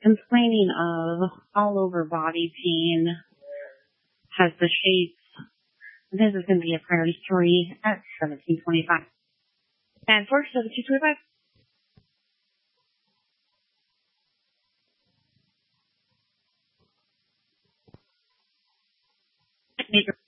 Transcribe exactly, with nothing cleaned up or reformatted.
complaining of all over body pain, has the shakes. This is going to be a priority three at seventeen twenty-five. And for seventeen twenty-five. Maker.